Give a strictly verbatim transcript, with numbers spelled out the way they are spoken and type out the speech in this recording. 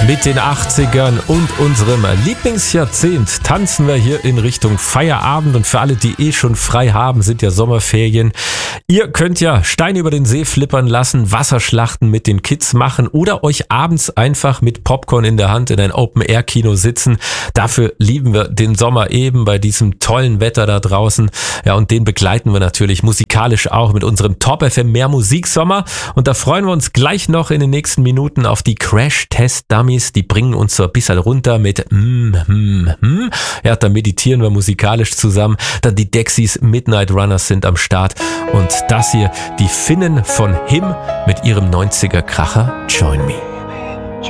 Mit den achtzigern und unserem Lieblingsjahrzehnt tanzen wir hier in Richtung Feierabend. Und für alle, die eh schon frei haben, sind ja Sommerferien. Ihr könnt ja Steine über den See flippern lassen, Wasserschlachten mit den Kids machen oder euch abends einfach mit Popcorn in der Hand in ein Open-Air-Kino sitzen. Dafür lieben wir den Sommer eben bei diesem tollen Wetter da draußen. Ja, und den begleiten wir natürlich musikalisch auch mit unserem Top F M Mehr Musiksommer. Und da freuen wir uns gleich noch in den nächsten Minuten auf die Crash-Test-Dummies. Die bringen uns so ein bisschen runter mit mm, mm, mm. Ja, dann meditieren wir musikalisch zusammen. Dann die Dexys Midnight Runners sind am Start. Und das hier, die Finnen von Him mit ihrem neunziger Kracher Join Me.